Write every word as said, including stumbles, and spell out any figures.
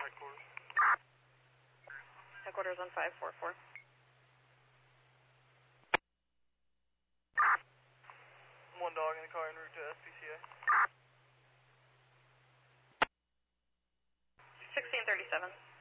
headquarters. Headquarters on five four four. One dog in the car en route to S P C A. sixteen thirty-seven.